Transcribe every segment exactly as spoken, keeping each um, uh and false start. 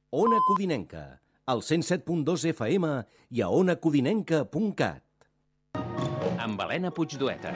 Ona Codinenca, al cent set punt dos F M i a ona codinenca punt cat. Amb Helena Puigdueta.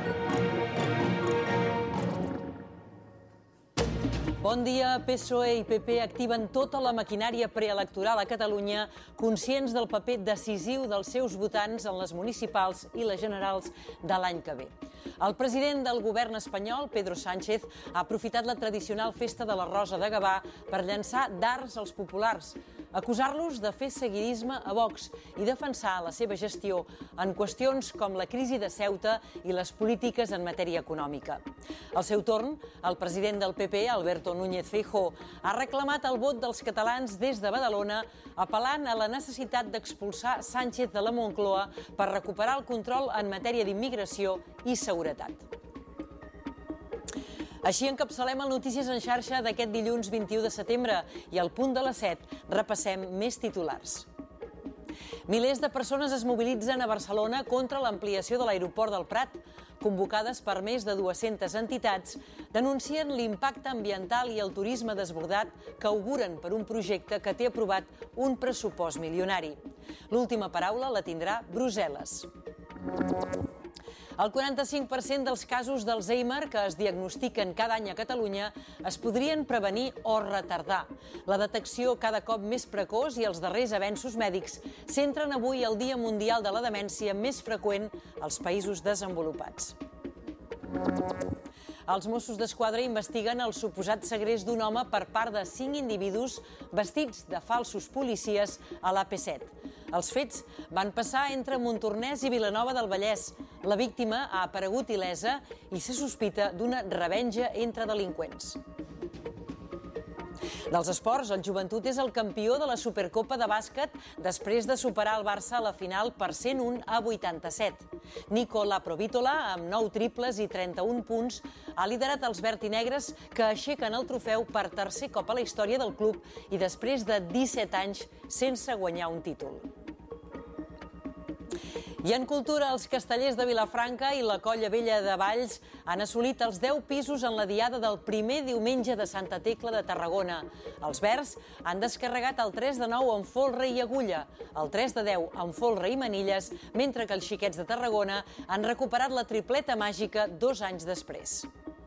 Bon dia. P S O E i P P activen tota la maquinària preelectoral a Catalunya, conscients del paper decisiu dels seus votants en les municipals i les generals de l'any que ve. El president del govern espanyol, Pedro Sánchez, ha aprofitat la tradicional festa de la Rosa de Gavà per llançar dards als populars, acusar-los de fer seguidisme a Vox i defensar la seva gestió en qüestions com la crisi de Ceuta i les polítiques en matèria econòmica. Al seu torn, el president del P P, Alberto Núñez Feijóo, ha reclamat el vot dels catalans des de Badalona, apel·lant a la necessitat d'expulsar Sánchez de la Moncloa per recuperar el control en matèria d'immigració i seguretat. Així encapçalem el Notícies en xarxa d'aquest dilluns vint-i-u de setembre i al punt de les set repassem més titulars. Milers de persones es mobilitzen a Barcelona contra l'ampliació de l'aeroport del Prat. Convocades per més de dues-centes entitats, denuncien l'impacte ambiental i el turisme desbordat que auguren per un projecte que té aprovat un pressupost milionari. L'última paraula la tindrà Brussel·les. El quaranta-cinc per cent dels casos d'Alzheimer que es diagnostiquen cada any a Catalunya es podrien prevenir o retardar. La detecció cada cop més precoç i els darrers avenços mèdics centren avui el Dia Mundial de la Demència més freqüent als països desenvolupats. Els Mossos d'Esquadra investiguen el suposat segrest d'un home per part de cinc individus vestits de falsos policies a l'A P set. Els fets van passar entre Montornès i Vilanova del Vallès. La víctima ha aparegut il·lesa i se sospita d'una revenja entre delinqüents. Dels esports, el Joventut és el campió de la Supercopa de bàsquet després de superar el Barça a la final per cent un a vuitanta-set. Nico Laprovítola, amb nou triples i trenta-un punts, ha liderat els vertinegres que aixequen el trofeu per tercer cop a la història del club i després de disset anys sense guanyar un títol. I en cultura, els castellers de Vilafranca i la Colla Vella de Valls han assolit els deu pisos en la diada del primer diumenge de Santa Tecla de Tarragona. Els verds han descarregat el tres de nou amb folre i agulla, el tres de deu amb folre i manilles, mentre que els xiquets de Tarragona han recuperat la tripleta màgica dos anys després.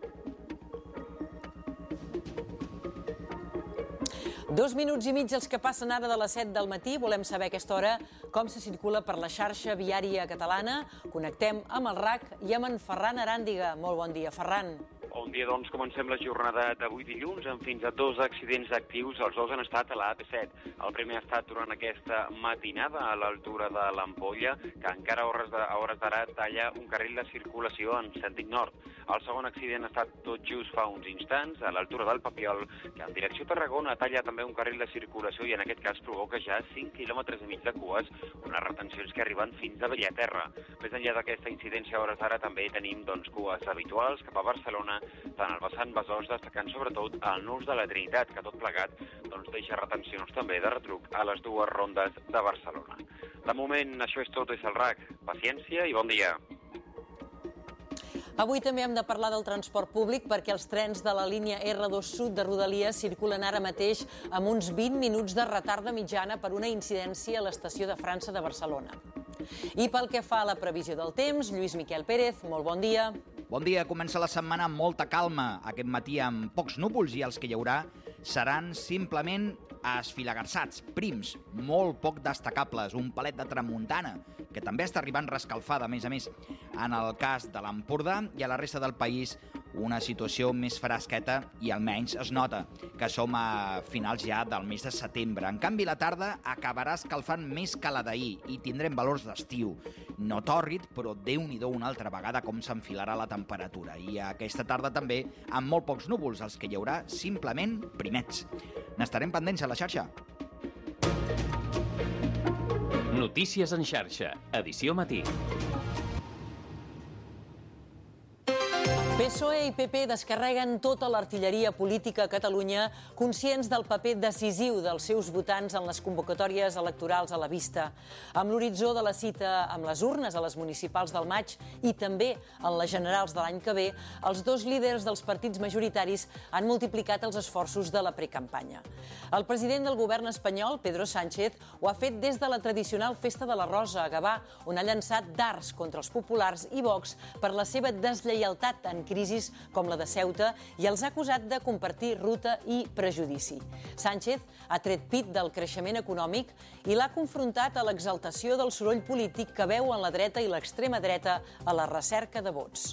Dos minuts i mig els que passen ara de les set del matí. Volem saber a aquesta hora com se circula per la xarxa viària catalana. Connectem amb el R A C i amb en Ferran Aràndiga. Molt bon dia, Ferran. Bon dia, doncs comencem la jornada d'avui dilluns amb fins a dos accidents actius. Els dos han estat a la A P set. El primer ha estat durant aquesta matinada a l'altura de l'Ampolla, que encara a hores de, a hores d'ara talla un carril de circulació en sentit nord. El segon accident ha estat tot just fa uns instants, a l'altura del Papiol, que en direcció Tarragona talla també un carril de circulació i en aquest cas provoca ja cinc quilòmetres i mig de cues, unes retencions que arriben fins a Bellaterra. Més enllà d'aquesta incidència a hores d'ara també tenim doncs, cues habituals cap a Barcelona, tant al vessant Besòs, destacant sobretot el Nus de la Trinitat, que tot plegat doncs, deixa retencions també de retruc a les dues rondes de Barcelona. De moment, això és tot des del R A C. Paciència i bon dia. Avui també hem de parlar del transport públic perquè els trens de la línia R dos Sud de Rodalies circulen ara mateix amb uns vint minuts de retard de mitjana per una incidència a l'estació de França de Barcelona. I pel que fa a la previsió del temps, Lluís Miquel Pérez, molt bon dia. Bon dia, comença la setmana amb molta calma, aquest matí amb pocs núvols i els que hi haurà seran simplement esfilagarsats, prims, molt poc destacables, un palet de tramuntana, que també està arribant rescalfada, a més a més, en el cas de l'Empordà i a la resta del país una situació més fresqueta i almenys es nota que som a finals ja del mes de setembre. En canvi, la tarda acabarà escalfant més que la d'ahir i tindrem valors d'estiu. No tòrrid, però Déu-n'hi-do una altra vegada com s'enfilarà la temperatura. I aquesta tarda també amb molt pocs núvols, els que hi haurà simplement primets. N'estarem pendents a la xarxa. Notícies en xarxa, edició matí. P S P S O E i P P descarreguen tota l'artilleria política a Catalunya, conscients del paper decisiu dels seus votants en les convocatòries electorals a la vista. Amb l'horitzó de la cita amb les urnes a les municipals del maig i també en les generals de l'any que ve, els dos líders dels partits majoritaris han multiplicat els esforços de la precampanya. El president del govern espanyol, Pedro Sánchez, ho ha fet des de la tradicional Festa de la Rosa a Gavà, on ha llançat dards contra els populars i Vox per la seva deslleialtat en crisis com la de Ceuta i els ha acusat de compartir ruta i prejudici. Sánchez ha tret pit del creixement econòmic i l'ha confrontat a l'exaltació del soroll polític que veu en la dreta i l'extrema dreta a la recerca de vots.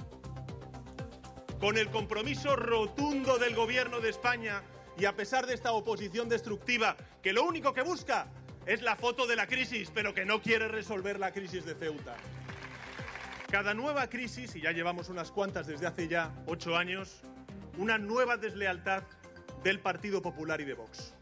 Con el compromiso rotundo del Gobierno de España y a pesar de esta oposición destructiva que lo único que busca es la foto de la crisis, pero que no quiere resolver la crisis de Ceuta. Cada nueva crisis, y ya llevamos unas cuantas desde hace ya ocho años, una nueva deslealtad del Partido Popular y de Vox.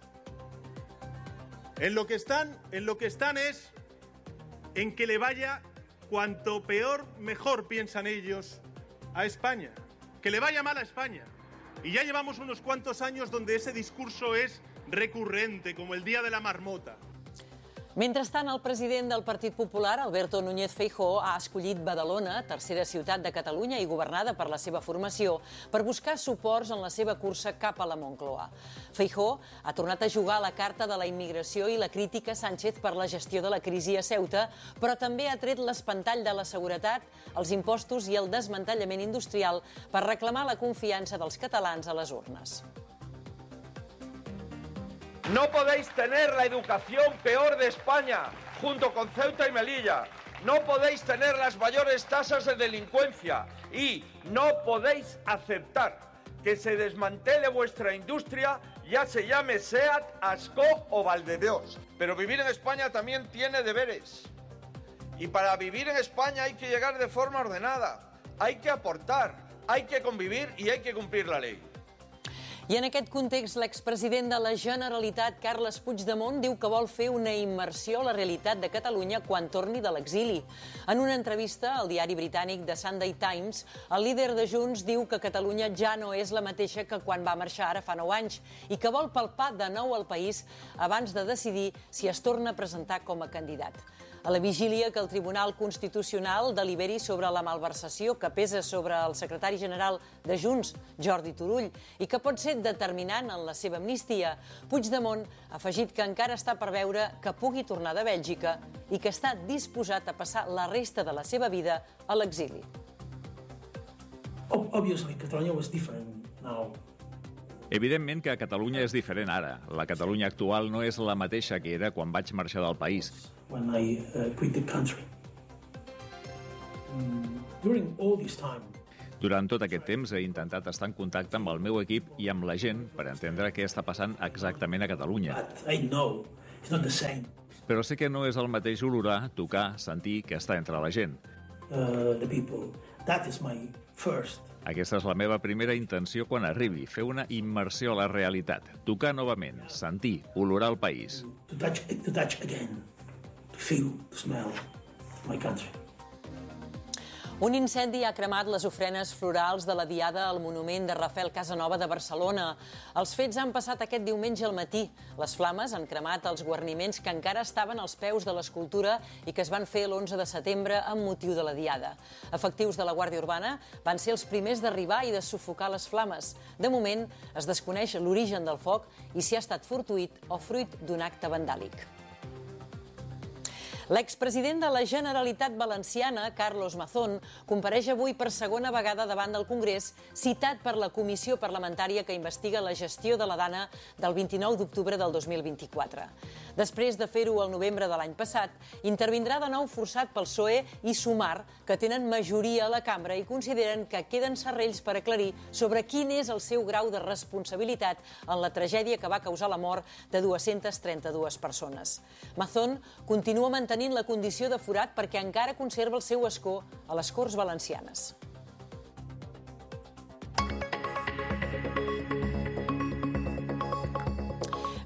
En lo que están, en lo que están es en que le vaya cuanto peor, mejor piensan ellos a España. Que le vaya mal a España. Y ya llevamos unos cuantos años donde ese discurso es recurrente, como el Día de la Marmota. Mentrestant, el president del Partit Popular, Alberto Núñez Feijóo, ha escollit Badalona, tercera ciutat de Catalunya i governada per la seva formació, per buscar suports en la seva cursa cap a la Moncloa. Feijóo ha tornat a jugar a la carta de la immigració i la crítica a Sánchez per la gestió de la crisi a Ceuta, però també ha tret l'espantall de la seguretat, els impostos i el desmantellament industrial per reclamar la confiança dels catalans a les urnes. No podéis tener la educación peor de España, junto con Ceuta y Melilla. No podéis tener las mayores tasas de delincuencia y no podéis aceptar que se desmantele vuestra industria, ya se llame SEAT, Asco o Valdedeos. Pero vivir en España también tiene deberes. Y para vivir en España hay que llegar de forma ordenada, hay que aportar, hay que convivir y hay que cumplir la ley. I en aquest context, l'expresident de la Generalitat, Carles Puigdemont, diu que vol fer una immersió a la realitat de Catalunya quan torni de l'exili. En una entrevista al diari britànic The Sunday Times, el líder de Junts diu que Catalunya ja no és la mateixa que quan va marxar ara fa nou anys i que vol palpar de nou el país abans de decidir si es torna a presentar com a candidat. A la vigília que el Tribunal Constitucional deliberi sobre la malversació que pesa sobre el secretari general de Junts, Jordi Turull, i que pot ser determinant en la seva amnistia, Puigdemont ha afegit que encara està per veure que pugui tornar de Bèlgica i que està disposat a passar la resta de la seva vida a l'exili. Obviously, Catalonia was different now. Evidentment que Catalunya és diferent ara. La Catalunya actual no és la mateixa que era quan vaig marxar del país. When I uh, quit the country. Um, during all this time, Durant tot aquest temps he intentat estar en contacte amb el meu equip i amb la gent per entendre què està passant exactament a Catalunya. but I know it's not the same. Però sé que no és el mateix olorar, tocar, sentir que està entre la gent. Uh, the people. That is my first. Aquesta és la meva primera intenció quan arribi, fer una immersió a la realitat, tocar novament, sentir, olorar el país. To touch, to touch again. To feel, to smell my country. Un incendi ha cremat les ofrenes florals de la Diada al monument de Rafael Casanova de Barcelona. Els fets han passat aquest diumenge al matí. Les flames han cremat els guarniments que encara estaven als peus de l'escultura i que es van fer l'onze de setembre amb motiu de la Diada. Efectius de la Guàrdia Urbana van ser els primers d'arribar i de sufocar les flames. De moment, es desconeix l'origen del foc i si ha estat fortuït o fruit d'un acte vandàlic. L'expresident de la Generalitat Valenciana, Carlos Mazón, compareix avui per segona vegada davant del Congrés, citat per la comissió parlamentària que investiga la gestió de la Dana del vint-i-nou d'octubre del dos mil vint-i-quatre. Després de fer-ho el novembre de l'any passat, intervindrà de nou forçat pel P S O E i Sumar, que tenen majoria a la cambra i consideren que queden serrells per aclarir sobre quin és el seu grau de responsabilitat en la tragèdia que va causar la mort de dues-centes trenta-dues persones. Mazón continua mantenint la condició de forat perquè encara conserva el seu escó a les Corts Valencianes.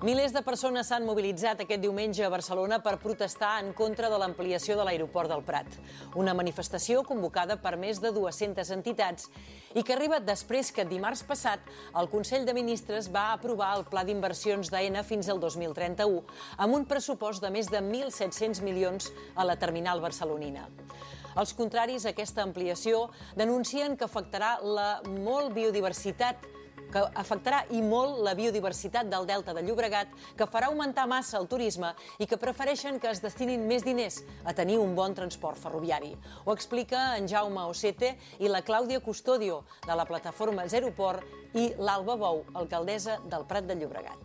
Milers de persones s'han mobilitzat aquest diumenge a Barcelona per protestar en contra de l'ampliació de l'aeroport del Prat. Una manifestació convocada per més de dues-centes entitats i que arriba després que dimarts passat el Consell de Ministres va aprovar el pla d'inversions d'Aena fins al dos mil trenta-u amb un pressupost de més de mil set-cents milions a la terminal barcelonina. Els contraris a aquesta ampliació denuncien que afectarà la molt biodiversitat que afectarà i molt la biodiversitat del Delta de Llobregat, que farà augmentar massa el turisme i que prefereixen que es destinin més diners a tenir un bon transport ferroviari. Ho explica en Jaume Ocete i la Clàudia Custodio, de la plataforma Zeroport, i l'Alba Bou, alcaldessa del Prat de Llobregat.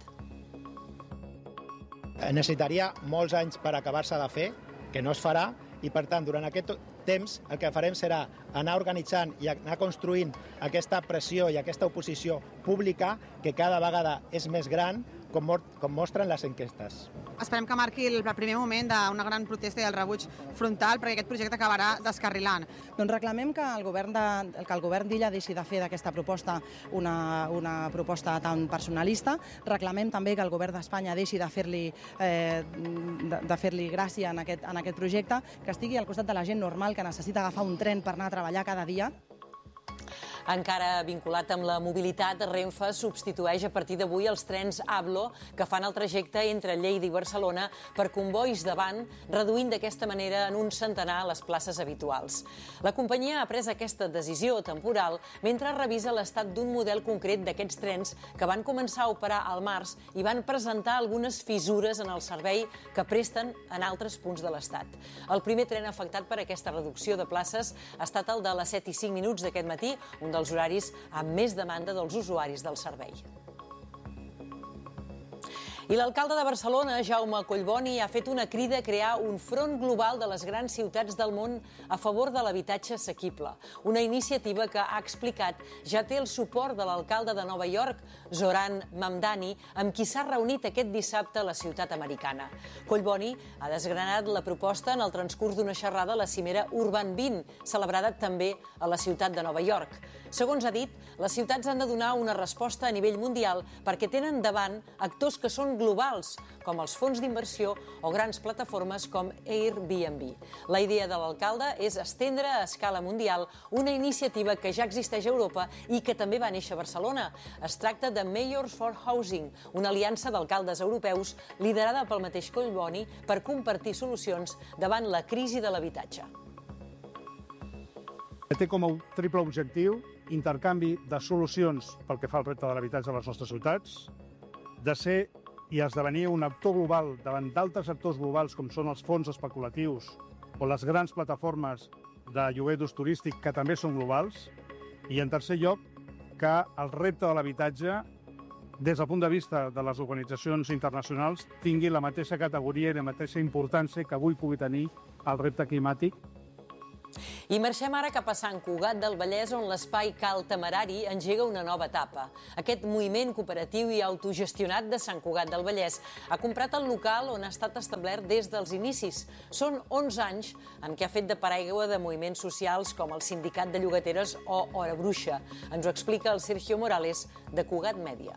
Necessitaria molts anys per acabar-se de fer, que no es farà, i per tant, durant aquest temps el que farem serà anar organitzant i anar construint aquesta pressió i aquesta oposició pública que cada vegada és més gran, com, com mostren les enquestes. Esperem que marqui el primer moment d'una gran protesta i el rebuig frontal perquè aquest projecte acabarà descarrilant. Doncs reclamem que el govern de, que el govern d'Illa deixi de fer d'aquesta proposta una, una proposta tan personalista. Reclamem també que el govern d'Espanya deixi de fer-li eh, de, de fer-li gràcia en aquest, en aquest projecte, que estigui al costat de la gent normal que necessita agafar un tren per anar a treballar cada dia. Encara vinculat amb la mobilitat, Renfe substitueix a partir d'avui els trens Ablo que fan el trajecte entre Lleida i Barcelona per convois davant, reduint d'aquesta manera en un centenar les places habituals. La companyia ha pres aquesta decisió temporal mentre revisa l'estat d'un model concret d'aquests trens que van començar a operar al març i van presentar algunes fissures en el servei que presten en altres punts de l'estat. El primer tren afectat per aquesta reducció de places ha estat el de les set i cinc minuts d'aquest matí, un dels horaris amb més demanda dels usuaris del servei. I l'alcalde de Barcelona, Jaume Collboni, ha fet una crida a crear un front global de les grans ciutats del món a favor de l'habitatge assequible. Una iniciativa que, ha explicat, ja té el suport de l'alcalde de Nova York, Zoran Mamdani, amb qui s'ha reunit aquest dissabte a la ciutat americana. Collboni ha desgranat la proposta en el transcurs d'una xerrada a la cimera Urban vint, celebrada també a la ciutat de Nova York. Segons ha dit, les ciutats han de donar una resposta a nivell mundial perquè tenen davant actors que són globals, com els fons d'inversió o grans plataformes com Airbnb. La idea de l'alcalde és estendre a escala mundial una iniciativa que ja existeix a Europa i que també va néixer a Barcelona. Es tracta de Mayors for Housing, una aliança d'alcaldes europeus liderada pel mateix Collboni per compartir solucions davant la crisi de l'habitatge. Té com a triple objectiu intercanvi de solucions pel que fa al repte de l'habitatge a les nostres ciutats, de ser i esdevenir un actor global davant d'altres actors globals com són els fons especulatius o les grans plataformes de lloguer d'ús turístic que també són globals, i en tercer lloc que el repte de l'habitatge des del punt de vista de les organitzacions internacionals tingui la mateixa categoria i la mateixa importància que avui pugui tenir el repte climàtic. I marxem ara cap a Sant Cugat del Vallès, on l'espai Cal Temerari engega una nova etapa. Aquest moviment cooperatiu i autogestionat de Sant Cugat del Vallès ha comprat el local on ha estat establert des dels inicis. Són onze anys en què ha fet de paraigua de moviments socials com el Sindicat de Llogateres o Hora Bruixa. Ens ho explica el Sergio Morales, de Cugat Mèdia.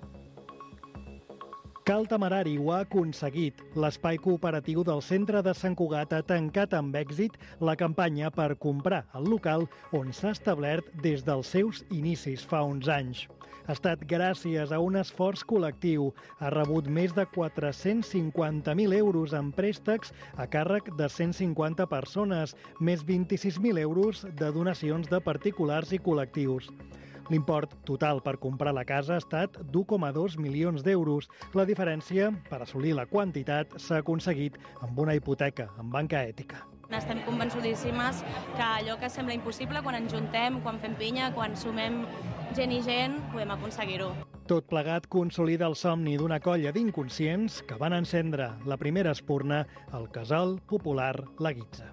Cal Temerari ho ha aconseguit. L'espai cooperatiu del centre de Sant Cugat ha tancat amb èxit la campanya per comprar el local on s'ha establert des dels seus inicis fa uns anys. Ha estat gràcies a un esforç col·lectiu. Ha rebut més de quatre-cents cinquanta mil euros en préstecs a càrrec de cent cinquanta persones, més vint-i-sis mil euros de donacions de particulars i col·lectius. L'import total per comprar la casa ha estat d'u coma dos milions d'euros. La diferència, per assolir la quantitat, s'ha aconseguit amb una hipoteca, amb banca ètica. Estem convençudíssimes que allò que sembla impossible, quan ens juntem, quan fem pinya, quan sumem gent i gent, podem aconseguir-ho. Tot plegat consolida el somni d'una colla d'inconscients que van encendre la primera espurna al casal popular La Guitza.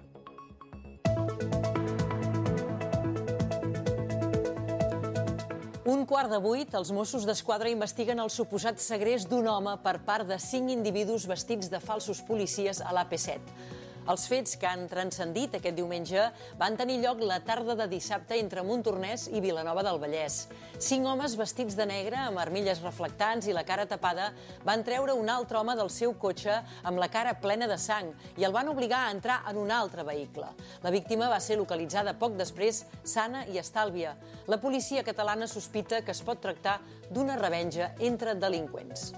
Un quart de vuit, els Mossos d'Esquadra investiguen el suposat segrest d'un home per part de cinc individus vestits de falsos policies a l'A P set. Els fets que han transcendit aquest diumenge van tenir lloc la tarda de dissabte entre Montornès i Vilanova del Vallès. Cinc homes vestits de negre, amb armilles reflectants i la cara tapada, van treure un altre home del seu cotxe amb la cara plena de sang i el van obligar a entrar en un altre vehicle. La víctima va ser localitzada poc després, sana i estàlvia. La policia catalana sospita que es pot tractar d'una revenja entre delinqüents.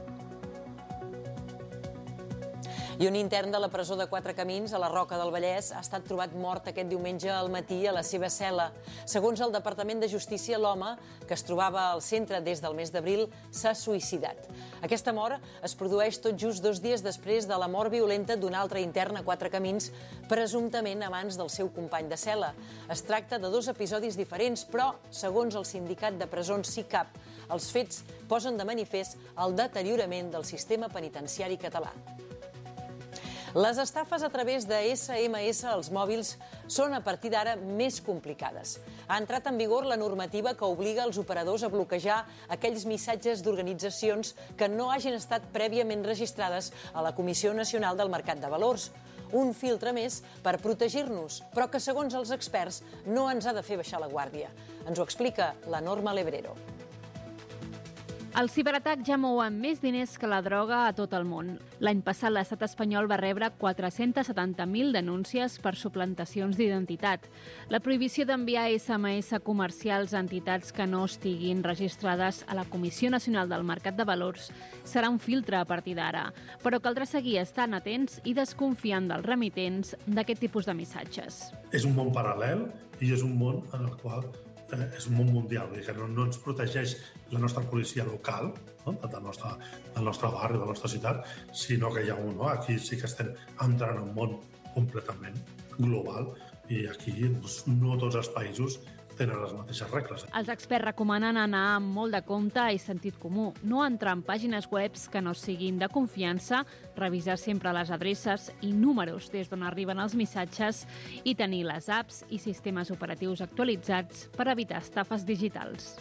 I un intern de la presó de Quatre Camins, a la Roca del Vallès, ha estat trobat mort aquest diumenge al matí a la seva cel·la. Segons el Departament de Justícia, l'home, que es trobava al centre des del mes d'abril, s'ha suïcidat. Aquesta mort es produeix tot just dos dies després de la mort violenta d'un altre intern a Quatre Camins, presumptament abans del seu company de cel·la. Es tracta de dos episodis diferents, però, segons el sindicat de presons S I C A P, els fets posen de manifest el deteriorament del sistema penitenciari català. Les estafes a través de essa ema essa als mòbils són a partir d'ara més complicades. Ha entrat en vigor la normativa que obliga els operadors a bloquejar aquells missatges d'organitzacions que no hagin estat prèviament registrades a la Comissió Nacional del Mercat de Valors. Un filtre més per protegir-nos, però que, segons els experts, no ens ha de fer baixar la guàrdia. Ens ho explica la Norma Lebrero. Els ciberatacs ja mouen més diners que la droga a tot el món. L'any passat l'estat espanyol va rebre quatre-cents setanta mil denúncies per suplantacions d'identitat. La prohibició d'enviar essa ema essa comercials a entitats que no estiguin registrades a la Comissió Nacional del Mercat de Valors serà un filtre a partir d'ara, però caldrà seguir estant atents i desconfiant dels remitents d'aquest tipus de missatges. És un món paral·lel i és un món en el qual eh, és un món mundial, vull dir que no, no ens protegeix la nostra policia local, no? del, nostre, del nostre barri, de la nostra ciutat, sinó que hi ha un, no? Aquí sí que estem entrant en un món completament global i aquí doncs, no tots els països tenen les mateixes regles. Els experts recomanen anar amb molt de compte i sentit comú, no entrar en pàgines webs que no siguin de confiança, revisar sempre les adreces i números des d'on arriben els missatges i tenir les apps i sistemes operatius actualitzats per evitar estafes digitals.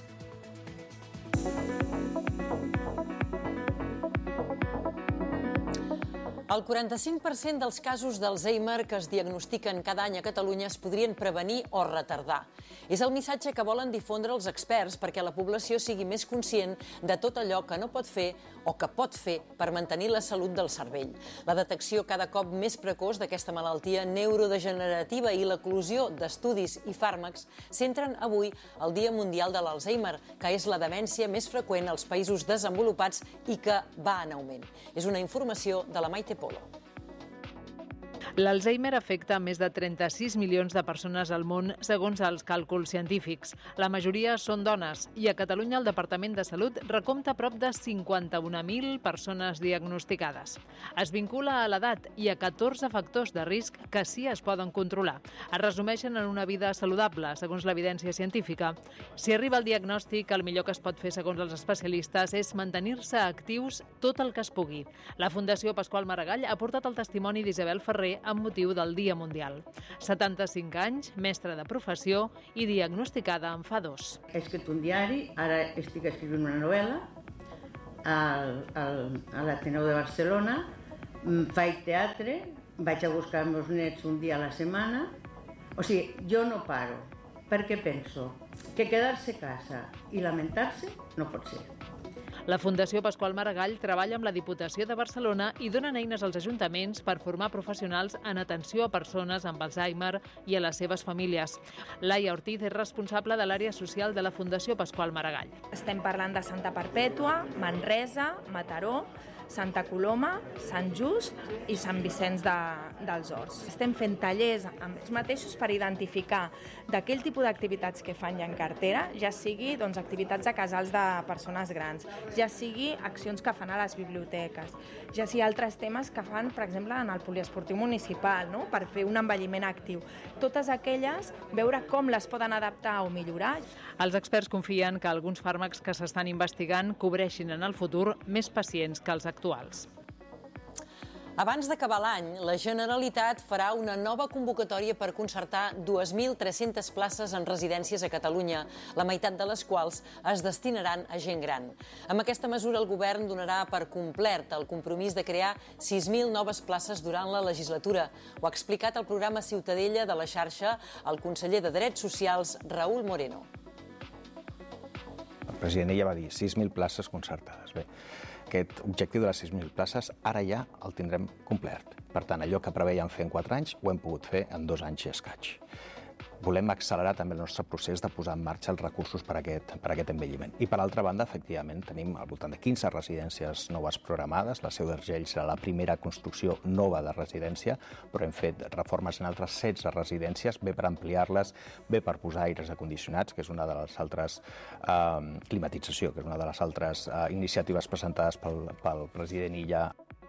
El quaranta-cinc per cent dels casos d'Alzheimer que es diagnostiquen cada any a Catalunya es podrien prevenir o retardar. És el missatge que volen difondre els experts perquè la població sigui més conscient de tot allò que no pot fer o que pot fer per mantenir la salut del cervell. La detecció cada cop més precoç d'aquesta malaltia neurodegenerativa i l'eclosió d'estudis i fàrmacs centren avui el Dia Mundial de l'Alzheimer, que és la demència més freqüent als països desenvolupats i que va en augment. És una informació de la Maite Polo. L'Alzheimer afecta a més de trenta-sis milions de persones al món, segons els càlculs científics. La majoria són dones i a Catalunya el Departament de Salut recompta prop de cinquanta-un mil persones diagnosticades. Es vincula a l'edat i a catorze factors de risc que sí es poden controlar. Es resumeixen en una vida saludable, segons l'evidència científica. Si arriba el diagnòstic, el millor que es pot fer, segons els especialistes, és mantenir-se actius tot el que es pugui. La Fundació Pasqual Maragall ha portat el testimoni d'Isabel Ferrer amb motiu del Dia Mundial. setanta-cinc anys, mestra de professió i diagnosticada en fa dos. He escrit un diari, ara estic escrivint una novel·la al, al, a l'Ateneu de Barcelona, faig teatre, vaig a buscar els meus nets un dia a la setmana. O sigui, jo no paro, perquè penso que quedar-se a casa i lamentar-se no pot ser. La Fundació Pasqual Maragall treballa amb la Diputació de Barcelona i donen eines als ajuntaments per formar professionals en atenció a persones amb Alzheimer i a les seves famílies. Laia Ortiz és responsable de l'àrea social de la Fundació Pasqual Maragall. Estem parlant de Santa Perpètua, Manresa, Mataró, Santa Coloma, Sant Just i Sant Vicenç de, dels Horts. Estem fent tallers amb ells mateixos per identificar d'aquell tipus d'activitats que fan ja en cartera, ja sigui doncs, activitats a casals de persones grans, ja sigui accions que fan a les biblioteques, ja sigui altres temes que fan, per exemple, en el poliesportiu municipal, no? Per fer un envelliment actiu. Totes aquelles, veure com les poden adaptar o millorar. Els experts confien que alguns fàrmacs que s'estan investigant cobreixin en el futur més pacients que els actuals. Abans d'acabar l'any, la Generalitat farà una nova convocatòria per concertar dues mil tres-centes places en residències a Catalunya, la meitat de les quals es destinaran a gent gran. Amb aquesta mesura, el govern donarà per complert el compromís de crear sis mil noves places durant la legislatura. Ho ha explicat al programa Ciutadella de la xarxa el conseller de Drets Socials, Raúl Moreno. El president ella va dir sis mil places concertades. Bé, aquest objectiu de les sis mil places ara ja el tindrem complert. Per tant, allò que preveiem fer en quatre anys ho hem pogut fer en dos anys i escaig. Volem accelerar també el nostre procés de posar en marxa els recursos per a aquest, per a aquest envelliment. I per altra banda, efectivament, tenim al voltant de quinze residències noves programades. La Seu d'Urgell serà la primera construcció nova de residència, però hem fet reformes en altres setze residències, bé per ampliar-les, bé per posar aires acondicionats, que és una de les altres eh, climatització, que és una de les altres eh, iniciatives presentades pel, pel president Illa.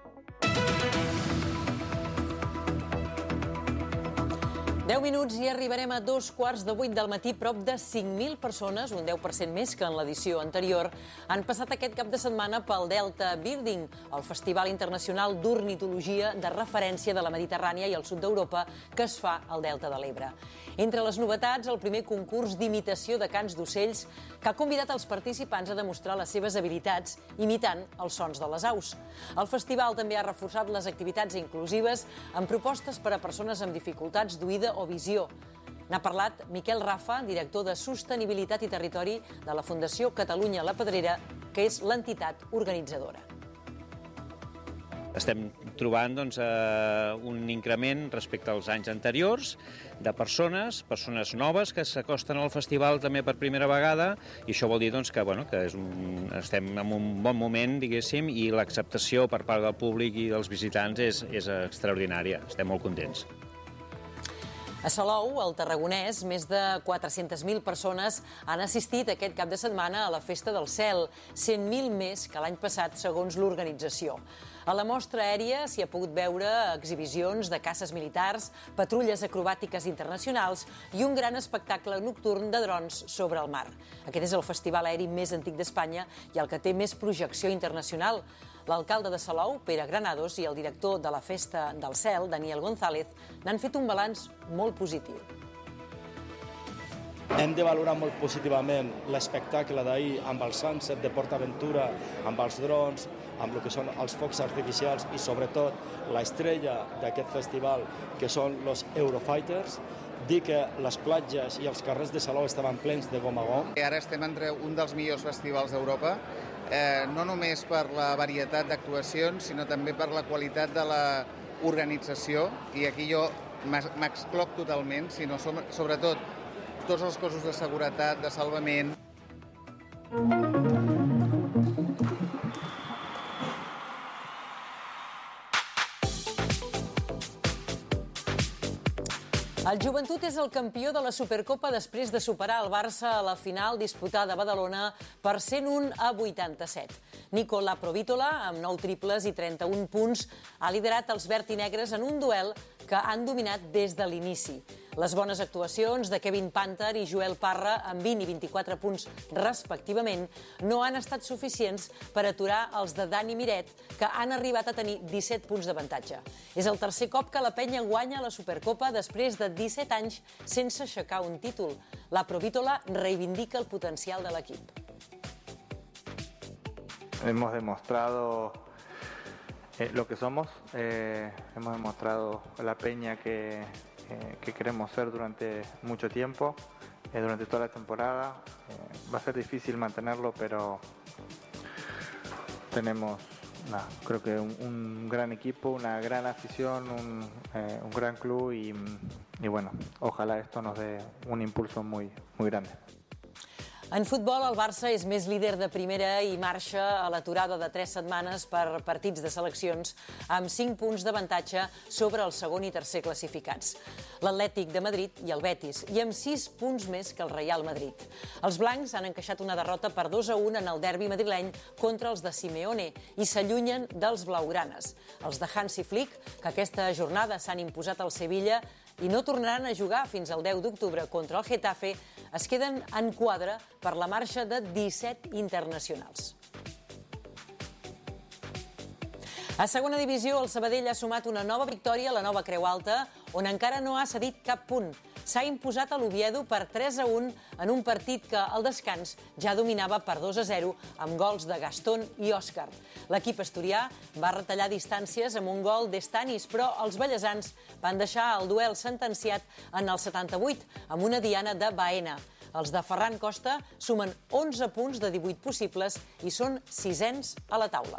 deu minuts i arribarem a dos quarts de vuit del matí. Prop de cinc mil persones, un deu per cent més que en l'edició anterior, han passat aquest cap de setmana pel Delta Birding, el Festival Internacional d'Ornitologia de referència de la Mediterrània i el sud d'Europa que es fa al Delta de l'Ebre. Entre les novetats, el primer concurs d'imitació de cants d'ocells que ha convidat els participants a demostrar les seves habilitats imitant els sons de les aus. El festival també ha reforçat les activitats inclusives amb propostes per a persones amb dificultats d'oïda o visió. N'ha parlat Miquel Rafa, director de Sostenibilitat i Territori de la Fundació Catalunya La Pedrera, que és l'entitat organitzadora. Estem trobant doncs, eh, un increment respecte als anys anteriors de persones, persones noves que s'acosten al festival també per primera vegada, i això vol dir doncs, que, bueno, que és un, estem en un bon moment, diguéssim, i l'acceptació per part del públic i dels visitants és, és extraordinària. Estem molt contents. A Salou, al Tarragonès, més de quatre-centes mil persones han assistit aquest cap de setmana a la Festa del Cel, cent mil més que l'any passat, segons l'organització. A la mostra aèria s'hi ha pogut veure exhibicions de caces militars, patrulles acrobàtiques internacionals i un gran espectacle nocturn de drons sobre el mar. Aquest és el festival aeri més antic d'Espanya i el que té més projecció internacional. L'alcalde de Salou, Pere Granados, i el director de la Festa del Cel, Daniel González, n'han fet un balanç molt positiu. Hem de valorar molt positivament l'espectacle d'ahir amb el Sunset de PortAventura, amb els drons, amb el que són els focs artificials i, sobretot, l'estrella d'aquest festival, que són els Eurofighters. Dir que les platges i els carrers de Salou estaven plens de gom a gom. Ara estem entre un dels millors festivals d'Europa, eh, no només per la varietat d'actuacions, sinó també per la qualitat de l'organització, i aquí jo m'excloc totalment, sinó sobretot tots els cossos de seguretat, de salvament. El Joventut és el campió de la Supercopa després de superar el Barça a la final disputada a Badalona per cent un a vuitanta-set. Nico Laprovítola, amb nou triples i trenta-un punts, ha liderat els verd i negres en un duel que han dominat des de l'inici. Les bones actuacions de Kevin Panther i Joel Parra, amb vint i vint-i-quatre punts respectivament, no han estat suficients per aturar els de Dani Miret, que han arribat a tenir disset punts d'avantatge. És el tercer cop que la penya guanya la Supercopa després de disset anys sense aixecar un títol. La Provítola reivindica el potencial de l'equip. Hemos demostrado eh, lo que somos, eh, hemos demostrado la peña que, eh, que queremos ser durante mucho tiempo, eh, durante toda la temporada. Eh, va a ser difícil mantenerlo, pero tenemos, nada, creo que un, un gran equipo, una gran afición, un, eh, un gran club y, y bueno, ojalá esto nos dé un impulso muy, muy grande. En futbol, el Barça és més líder de primera i marxa a l'aturada de tres setmanes per partits de seleccions amb cinc punts d'avantatge sobre el segon i tercer classificats, l'Atlètic de Madrid i el Betis, i amb sis punts més que el Real Madrid. Els blancs han encaixat una derrota per dos a un en el derbi madrileny contra els de Simeone i s'allunyen dels blaugranes. Els de Hansi Flick, que aquesta jornada s'han imposat al Sevilla i no tornaran a jugar fins al deu d'octubre contra el Getafe, es queden en quadre per la marxa de disset internacionals. A segona divisió, el Sabadell ha sumat una nova victòria a la Nova Creu Alta, on encara no ha cedit cap punt. S'ha imposat a l'Oviedo per tres a un en un partit que al descans ja dominava per dos a zero amb gols de Gastón i Òscar. L'equip asturià va retallar distàncies amb un gol d'Estanis, però els ballesans van deixar el duel sentenciat en el setanta-vuit amb una diana de Baena. Els de Ferran Costa sumen onze punts de divuit possibles i són sisens a la taula.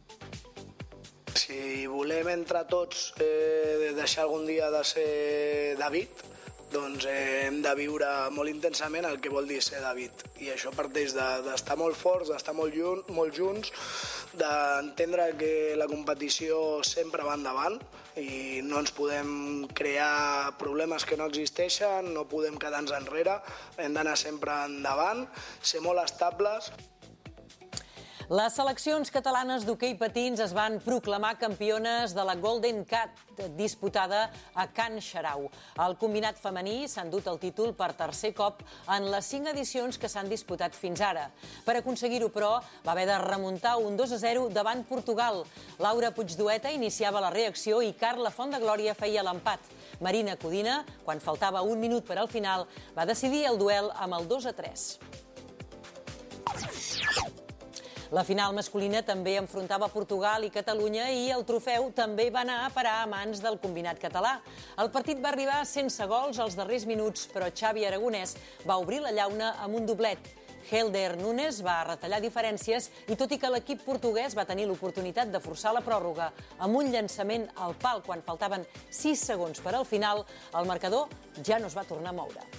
Si volem entre tots eh, deixar algun dia de ser David, doncs eh, hem de viure molt intensament el que vol dir ser David. I això parteix d'estar molt forts, d'estar molt, jun, molt junts, d'entendre que la competició sempre va endavant i no ens podem crear problemes que no existeixen, no podem quedar-nos enrere, hem d'anar sempre endavant, ser molt estables. Les seleccions catalanes d'hoquei patins es van proclamar campiones de la Golden Cat, disputada a Can Xarau. El combinat femení s'ha endut el títol per tercer cop en les cinc edicions que s'han disputat fins ara. Per aconseguir-ho, però, va haver de remuntar un dos a zero davant Portugal. Laura Puigdueta iniciava la reacció i Carla Fontdeglòria feia l'empat. Marina Codina, quan faltava un minut per al final, va decidir el duel amb el dos a tres. La final masculina també enfrontava Portugal i Catalunya i el trofeu també va anar a parar a mans del combinat català. El partit va arribar sense gols als darrers minuts, però Xavi Aragonès va obrir la llauna amb un doblet. Helder Nunes va retallar diferències i tot i que l'equip portuguès va tenir l'oportunitat de forçar la pròrroga amb un llançament al pal quan faltaven sis segons per al final, el marcador ja no es va tornar a moure.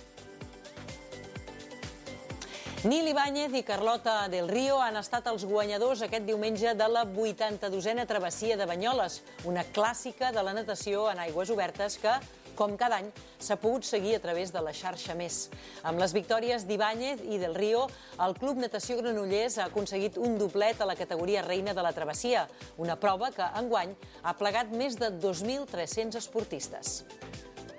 Nil Ibáñez i Carlota del Río han estat els guanyadors aquest diumenge de la vuitanta-dosena travessia de Banyoles, una clàssica de la natació en aigües obertes que, com cada any, s'ha pogut seguir a través de la xarxa Més. Amb les victòries d'Ibáñez i del Río, el Club Natació Granollers ha aconseguit un doblet a la categoria reina de la travessia, una prova que, enguany, ha plegat més de dos mil tres-cents esportistes.